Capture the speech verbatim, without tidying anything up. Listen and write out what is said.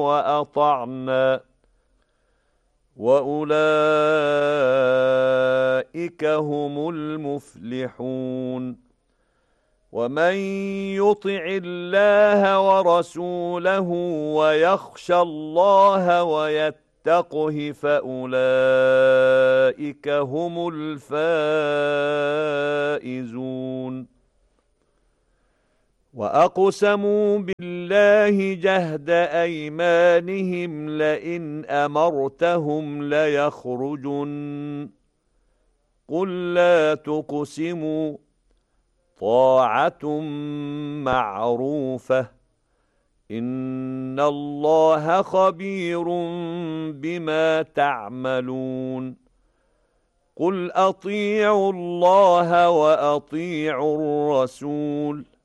وأطعنا وأولئك هم المفلحون ومن يطع الله ورسوله ويخشى الله ويتقه فأولئك هم الفائزون وأقسموا بالله جهد أيمانهم لئن أمرتهم ليخرجن قل لا تقسموا طاعة معروفة إن الله خبير بما تعملون قل أطيعوا الله وأطيعوا الرسول